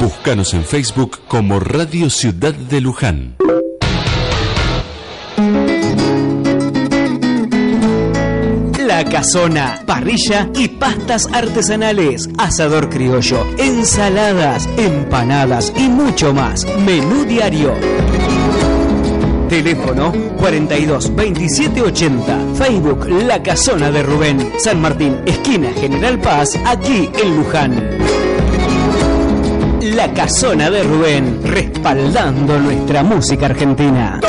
Búscanos en Facebook como Radio Ciudad de Luján. La Casona, parrilla y pastas artesanales, asador criollo, ensaladas, empanadas y mucho más. Menú diario. Teléfono 42 27 80. Facebook La Casona de Rubén. San Martín, esquina General Paz, aquí en Luján. La Casona de Rubén, respaldando nuestra música argentina.